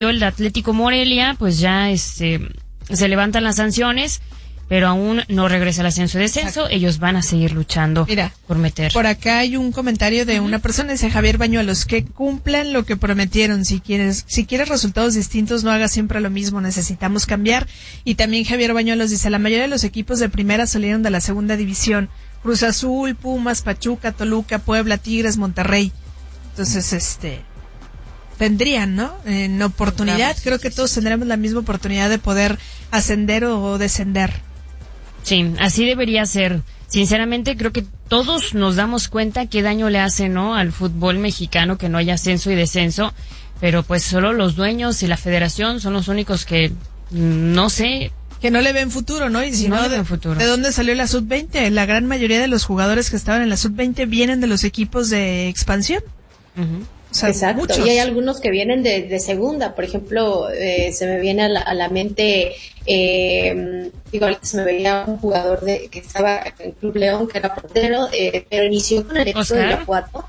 el Atlético Morelia, pues ya se levantan las sanciones, pero aún no regresa el ascenso y descenso. Exacto. Ellos van a seguir luchando. Mira, por meter. Por acá hay un comentario de una persona, dice Javier Bañuelos, que cumplan lo que prometieron. Si quieres resultados distintos, no hagas siempre lo mismo, necesitamos cambiar. Y también Javier Bañuelos dice, la mayoría de los equipos de primera salieron de la segunda división. Cruz Azul, Pumas, Pachuca, Toluca, Puebla, Tigres, Monterrey. Entonces, tendrían, ¿no? En oportunidad, creo que todos tendremos la misma oportunidad de poder ascender o descender. Sí, así debería ser. Sinceramente, creo que todos nos damos cuenta qué daño le hace, ¿no?, al fútbol mexicano que no haya ascenso y descenso, pero pues solo los dueños y la federación son los únicos que, no sé... Que no le ven futuro, ¿no? Y si no, ¿de dónde salió la Sub-20? La gran mayoría de los jugadores que estaban en la Sub-20 vienen de los equipos de expansión. Uh-huh. O sea, exacto, muchos. Y hay algunos que vienen de segunda, por ejemplo, se me viene a la mente, ahorita se me veía un jugador que estaba en Club León, que era portero, pero inició con el equipo de Irapuato.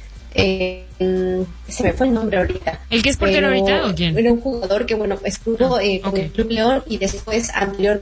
Se me fue el nombre ahorita. ¿El que es portero ahorita o quién? Era un jugador que, bueno, estuvo con el Club León y después anterior.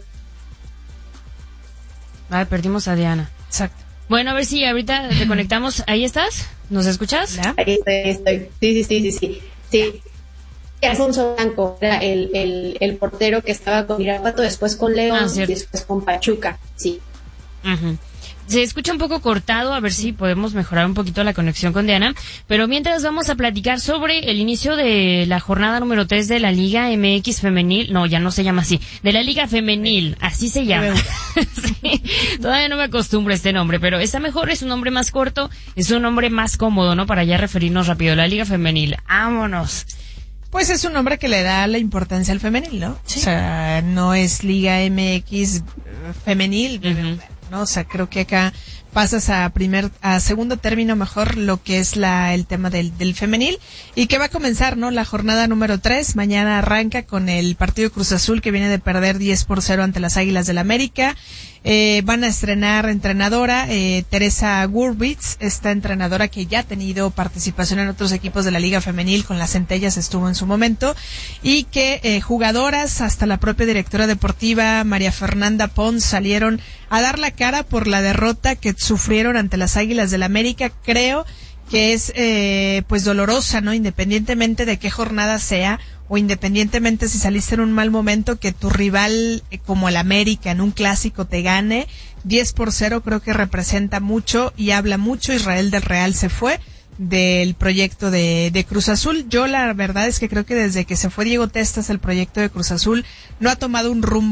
Perdimos a Diana. Exacto. Bueno, a ver si ahorita te conectamos. ¿Ahí estás? ¿Nos escuchas? Ahí estoy. Sí. Alfonso Blanco era el portero que estaba con Irapuato, después con León y después con Pachuca. Sí. Uh-huh. Se escucha un poco cortado, a ver si podemos mejorar un poquito la conexión con Diana, pero mientras vamos a platicar sobre el inicio de la jornada número 3 de la Liga MX Femenil, no, ya no se llama así, de la Liga Femenil, así se llama. Sí, todavía no me acostumbro a este nombre, pero está mejor, es un nombre más corto, es un nombre más cómodo, ¿no?, para ya referirnos rápido, la Liga Femenil. ¡Vámonos! Pues es un nombre que le da la importancia al femenil, ¿no? Sí. O sea, no es Liga MX Femenil, uh-huh, ¿no? O sea, creo que acá pasas a segundo término mejor lo que es el tema del femenil, y que va a comenzar, ¿no?, la jornada número 3. Mañana arranca con el partido Cruz Azul, que viene de perder 10-0 ante las Águilas del América. Van a estrenar entrenadora, Teresa Gurbitz, esta entrenadora que ya ha tenido participación en otros equipos de la Liga Femenil, con las Centellas estuvo en su momento, y que jugadoras, hasta la propia directora deportiva María Fernanda Pons, salieron a dar la cara por la derrota que sufrieron ante las Águilas del América. Creo que es pues dolorosa, ¿no?, independientemente de qué jornada sea, o independientemente si saliste en un mal momento, que tu rival como el América en un clásico te gane 10-0, creo que representa mucho y habla mucho. Israel del Real se fue del proyecto de Cruz Azul. Yo la verdad es que creo que desde que se fue Diego Testas, el proyecto de Cruz Azul no ha tomado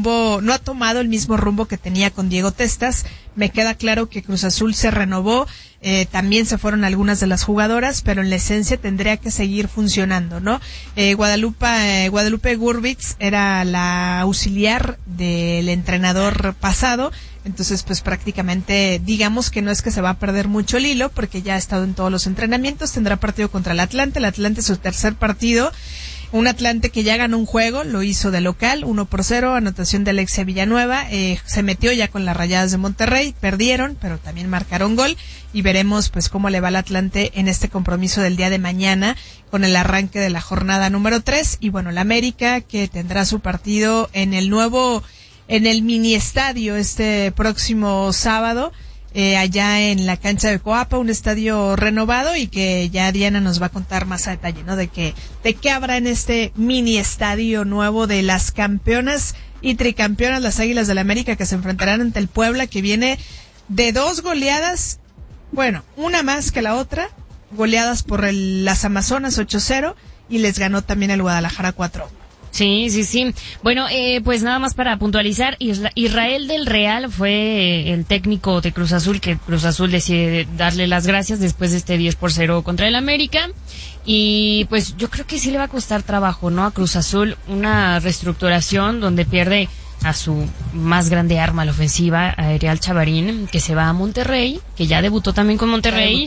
el mismo rumbo que tenía con Diego Testas. Me queda claro que Cruz Azul se renovó, también se fueron algunas de las jugadoras, pero en la esencia tendría que seguir funcionando, ¿no? Guadalupe Gurbitz era la auxiliar del entrenador pasado. Entonces, pues prácticamente digamos que no es que se va a perder mucho el hilo, porque ya ha estado en todos los entrenamientos. Tendrá partido contra el Atlante es su tercer partido. Un Atlante que ya ganó un juego, lo hizo de local, 1-0, anotación de Alexia Villanueva. Se metió ya con las Rayadas de Monterrey, perdieron, pero también marcaron gol, y veremos pues cómo le va al Atlante en este compromiso del día de mañana, con el arranque de la jornada número 3. Y bueno, la América, que tendrá su partido en el mini estadio este próximo sábado, allá en la cancha de Coapa, un estadio renovado, y que ya Diana nos va a contar más a detalle, ¿no?, de qué habrá en este mini estadio nuevo de las campeonas y tricampeonas, las Águilas del América, que se enfrentarán ante el Puebla, que viene de 2 goleadas, bueno, una más que la otra, goleadas por las Amazonas 8-0, y les ganó también el Guadalajara 4-1. Sí. Bueno, pues nada más para puntualizar, Israel del Real fue el técnico de Cruz Azul, que Cruz Azul decide darle las gracias después de este 10-0 contra el América. Y pues yo creo que sí le va a costar trabajo, ¿no?, a Cruz Azul, una reestructuración donde pierde a su más grande arma a la ofensiva, a Ariel Chavarín, que se va a Monterrey, que ya debutó también con Monterrey.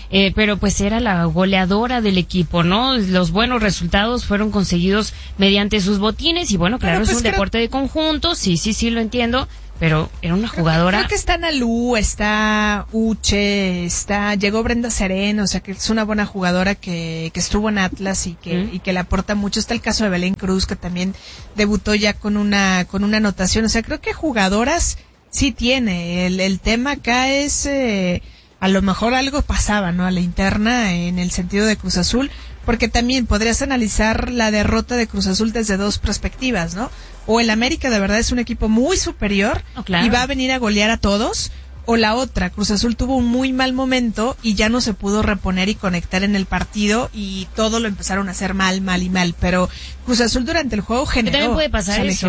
pero pues era la goleadora del equipo, ¿no? Los buenos resultados fueron conseguidos mediante sus botines y bueno, claro, pues es un deporte de conjunto, sí, lo entiendo, pero era una jugadora. Creo que está Nalú, está Uche, llegó Brenda Sereno, o sea que es una buena jugadora que estuvo en Atlas y que le aporta mucho. Está el caso de Belén Cruz, que también debutó ya con una anotación, o sea, creo que jugadoras sí tiene. El tema acá es, a lo mejor algo pasaba, ¿no? A la interna, en el sentido de Cruz Azul, porque también podrías analizar la derrota de Cruz Azul desde dos perspectivas, ¿no? O el América de verdad es un equipo muy superior y va a venir a golear a todos, o la otra, Cruz Azul tuvo un muy mal momento y ya no se pudo reponer y conectar en el partido y todo lo empezaron a hacer mal, pero Cruz Azul durante el juego generó. También puede pasar eso.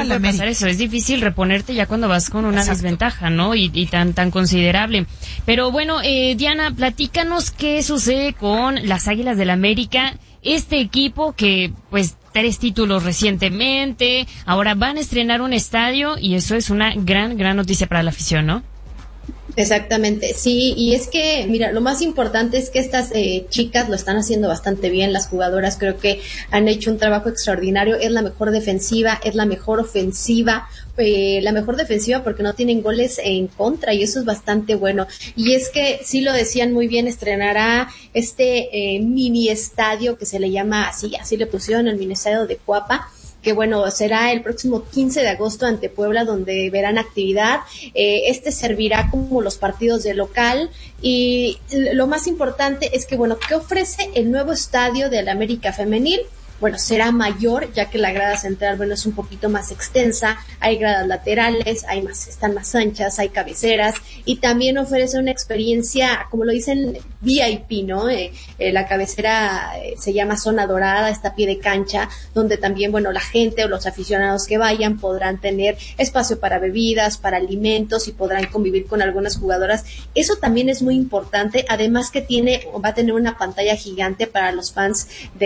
Es difícil reponerte ya cuando vas con una desventaja, ¿no? Y tan considerable. Pero bueno, Diana, platícanos qué sucede con las Águilas del América, este equipo que pues 3 títulos recientemente, ahora van a estrenar un estadio y eso es una gran noticia para la afición, ¿no? Exactamente, sí, y es que, mira, lo más importante es que estas chicas lo están haciendo bastante bien, las jugadoras creo que han hecho un trabajo extraordinario, es la mejor defensiva, es la mejor ofensiva, la mejor defensiva porque no tienen goles en contra y eso es bastante bueno, y es que, sí lo decían muy bien, estrenará este mini estadio que se le llama así le pusieron el mini estadio de Cuapa, que bueno, será el próximo 15 de agosto ante Puebla, donde verán actividad. Este servirá como los partidos de local y lo más importante es que, bueno, ¿qué ofrece el nuevo estadio del América Femenil? Bueno, será mayor, ya que la grada central, bueno, es un poquito más extensa, hay gradas laterales, están más anchas, hay cabeceras, y también ofrece una experiencia, como lo dicen, VIP, ¿no? La cabecera se llama Zona Dorada, está a pie de cancha, donde también, bueno, la gente o los aficionados que vayan podrán tener espacio para bebidas, para alimentos, y podrán convivir con algunas jugadoras. Eso también es muy importante, además que va a tener una pantalla gigante para los fans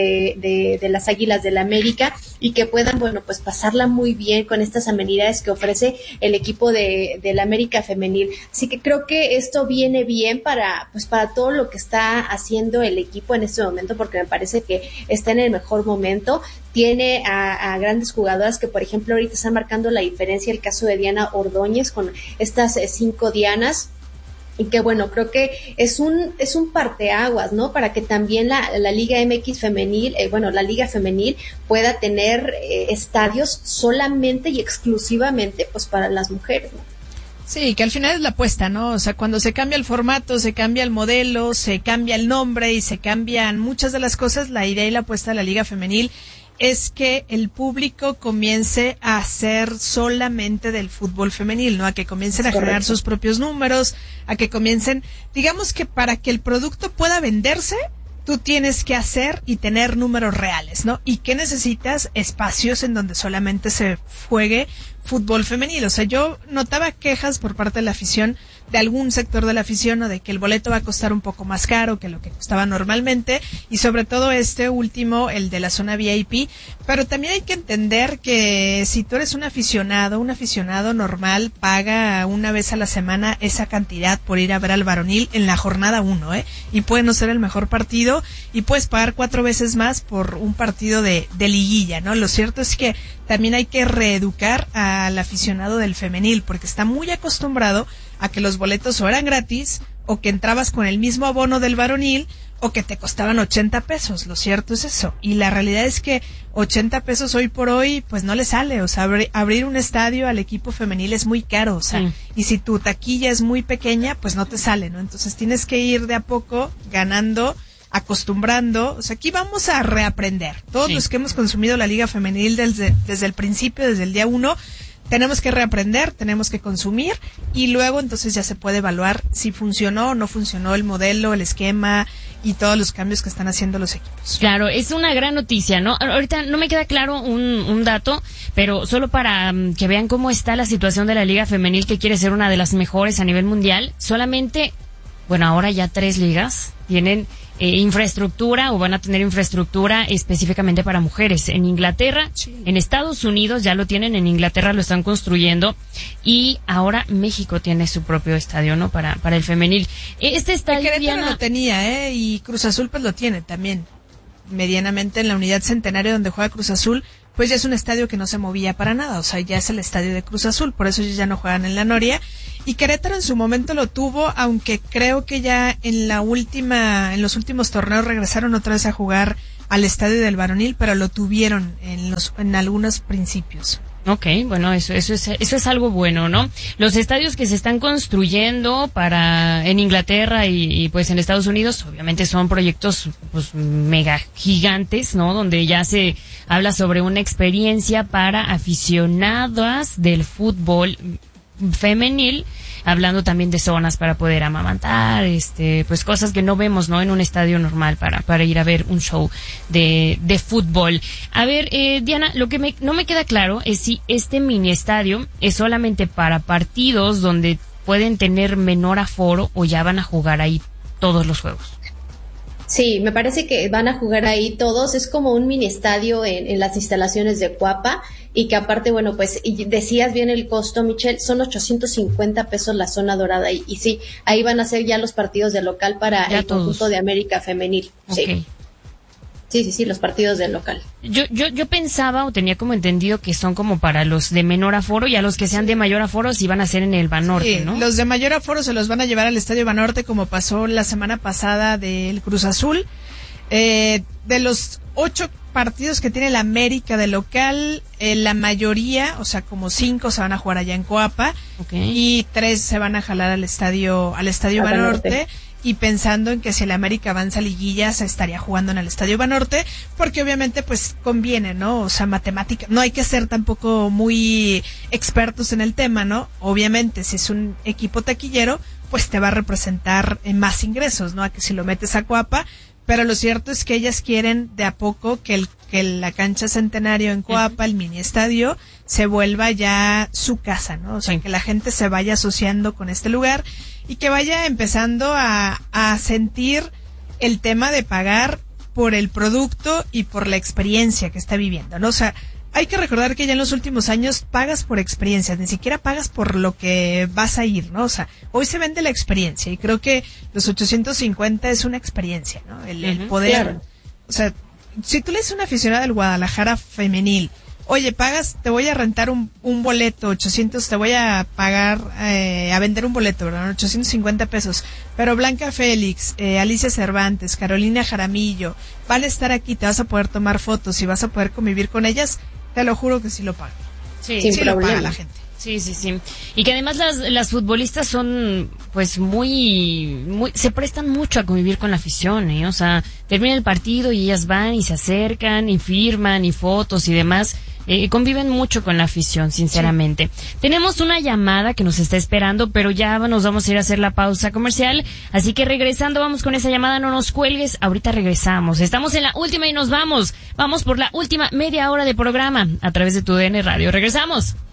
de las Águilas del América y que puedan, bueno, pues pasarla muy bien con estas amenidades que ofrece el equipo del América Femenil. Así que creo que esto viene bien para todo lo que está haciendo el equipo en este momento, porque me parece que está en el mejor momento. Tiene a grandes jugadoras que, por ejemplo, ahorita están marcando la diferencia, el caso de Diana Ordóñez con estas 5 Dianas. Y que bueno, creo que es un parteaguas, ¿no? Para que también la Liga MX femenil, la Liga femenil pueda tener estadios solamente y exclusivamente pues para las mujeres, ¿no? Sí, que al final es la apuesta, ¿no? O sea, cuando se cambia el formato, se cambia el modelo, se cambia el nombre y se cambian muchas de las cosas, la idea y la apuesta de la Liga femenil es que el público comience a ser solamente del fútbol femenil, ¿no? A que comiencen a generar sus propios números, a que comiencen, digamos que para que el producto pueda venderse, tú tienes que hacer y tener números reales, ¿no? ¿Y qué necesitas? Espacios en donde solamente se juegue fútbol femenil. O sea, yo notaba quejas por parte de la afición, de algún sector de la afición, o de que el boleto va a costar un poco más caro que lo que costaba normalmente, y sobre todo este último, el de la zona VIP, pero también hay que entender que si tú eres un aficionado normal, paga una vez a la semana esa cantidad por ir a ver al varonil en la jornada 1, y puede no ser el mejor partido, y puedes pagar 4 veces más por un partido de liguilla, ¿no? Lo cierto es que también hay que reeducar al aficionado del femenil, porque está muy acostumbrado a que los boletos o eran gratis, o que entrabas con el mismo abono del varonil, o que te costaban 80 pesos. Lo cierto es eso. Y la realidad es que 80 pesos hoy por hoy, pues no le sale. O sea, abrir un estadio al equipo femenil es muy caro. O sea, y si tu taquilla es muy pequeña, pues no te sale, ¿no? Entonces tienes que ir de a poco ganando, acostumbrando. O sea, aquí vamos a reaprender. Todos los que hemos consumido la Liga Femenil desde el principio, desde el día 1, tenemos que reaprender, tenemos que consumir, y luego entonces ya se puede evaluar si funcionó o no funcionó el modelo, el esquema y todos los cambios que están haciendo los equipos. Claro, es una gran noticia, ¿no? Ahorita no me queda claro un dato, pero solo para que vean cómo está la situación de la Liga Femenil, que quiere ser una de las mejores a nivel mundial. Solamente, bueno, ahora ya 3 ligas tienen infraestructura o van a tener infraestructura específicamente para mujeres. En Inglaterra, en Estados Unidos ya lo tienen, en Inglaterra lo están construyendo y ahora México tiene su propio estadio, ¿no? Para el femenil. Este estadio Querétaro lo tenía, y Cruz Azul pues lo tiene también. Medianamente en la unidad Centenario donde juega Cruz Azul, pues ya es un estadio que no se movía para nada, o sea, ya es el estadio de Cruz Azul, por eso ellos ya no juegan en la Noria. Y Querétaro en su momento lo tuvo, aunque creo que ya en los últimos torneos regresaron otra vez a jugar al estadio del Varonil, pero lo tuvieron en algunos principios. Okay, bueno, eso es algo bueno, ¿no? Los estadios que se están construyendo en Inglaterra y pues en Estados Unidos, obviamente son proyectos pues mega gigantes, ¿no? Donde ya se habla sobre una experiencia para aficionadas del fútbol femenil, hablando también de zonas para poder amamantar, pues cosas que no vemos, ¿no? En un estadio normal para ir a ver un show de fútbol. A ver, Diana, lo que no me queda claro es si este mini estadio es solamente para partidos donde pueden tener menor aforo o ya van a jugar ahí todos los juegos. Sí, me parece que van a jugar ahí todos. Es como un mini estadio en las instalaciones de Cuapa y que aparte, bueno, pues y decías bien el costo, Michelle, son 850 pesos la zona dorada y sí, ahí van a ser ya los partidos de local para ya el todos. Conjunto de América Femenil. Okay. Sí, los partidos del local. Yo pensaba o tenía como entendido que son como para los de menor aforo y a los que sean de mayor aforo sí van a ser en el Banorte, ¿no? Los de mayor aforo se los van a llevar al Estadio Banorte como pasó la semana pasada del Cruz Azul. De los 8 partidos que tiene el América de local, la mayoría, o sea, como 5 se van a jugar allá en Coapa y 3 se van a jalar al Estadio Banorte. Y pensando en que si el América avanza a liguilla se estaría jugando en el Estadio Banorte, porque obviamente pues conviene, ¿no? O sea, matemática, no hay que ser tampoco muy expertos en el tema, ¿no? Obviamente si es un equipo taquillero, pues te va a representar más ingresos, ¿no? A que si lo metes a Coapa, pero lo cierto es que ellas quieren de a poco que la cancha Centenario en Coapa, el mini estadio, se vuelva ya su casa, ¿no? O sea, que la gente se vaya asociando con este lugar y que vaya empezando a sentir el tema de pagar por el producto y por la experiencia que está viviendo, ¿no? O sea, hay que recordar que ya en los últimos años pagas por experiencias, ni siquiera pagas por lo que vas a ir, ¿no? O sea, hoy se vende la experiencia y creo que los 850 es una experiencia, ¿no? El poder, claro. O sea, si tú le dices a una aficionada del Guadalajara femenil, oye, pagas, te voy a rentar un boleto, 800, te voy a pagar, a vender un boleto, ¿verdad? 850 pesos. Pero Blanca Félix, Alicia Cervantes, Carolina Jaramillo, van a estar aquí, te vas a poder tomar fotos y vas a poder convivir con ellas, te lo juro que sí lo pagan. Sí, sí lo paga la gente. Sí. Y que además las futbolistas son, pues, muy, se prestan mucho a convivir con la afición, ¿eh? O sea, termina el partido y ellas van y se acercan y firman y fotos y demás. Conviven mucho con la afición, sinceramente. Sí. Tenemos una llamada que nos está esperando, pero ya nos vamos a ir a hacer la pausa comercial. Así que regresando, vamos con esa llamada, no nos cuelgues. Ahorita regresamos. Estamos en la última y nos vamos. Vamos por la última media hora de programa a través de tu DN Radio. Regresamos.